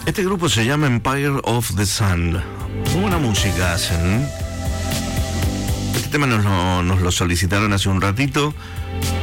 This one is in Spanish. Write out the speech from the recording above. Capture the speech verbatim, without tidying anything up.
Este grupo se llama Empire of the Sun. Muy buena música hacen. Este tema nos lo, nos lo solicitaron hace un ratito.